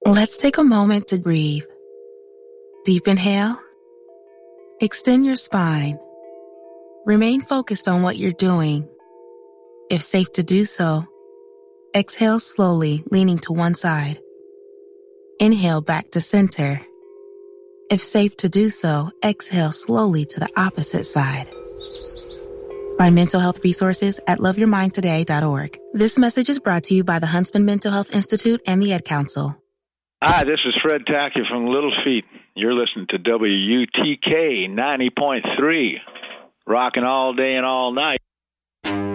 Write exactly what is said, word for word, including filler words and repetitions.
Let's take a moment to breathe. Deep inhale. Extend your spine. Remain focused on what you're doing. If safe to do so, exhale slowly, leaning to one side. Inhale back to center. If safe to do so, exhale slowly to the opposite side. Find mental health resources at love your mind today dot org. This message is brought to you by the Huntsman Mental Health Institute and the Ad Council. Hi, this is Fred Tackett from Little Feat. You're listening to W U T K ninety point three, rocking all day and all night.